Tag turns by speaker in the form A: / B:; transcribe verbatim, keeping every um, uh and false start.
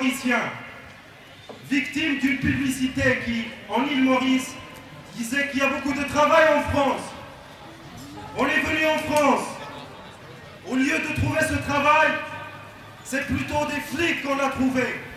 A: Mauriciens, victimes d'une publicité qui, en île Maurice, disait qu'il y a beaucoup de travail en France. On est venu en France. Au lieu de trouver ce travail, c'est plutôt des flics qu'on a trouvés.